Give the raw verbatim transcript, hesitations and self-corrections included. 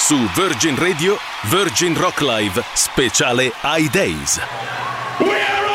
Su Virgin Radio, Virgin Rock Live, speciale I Days. We are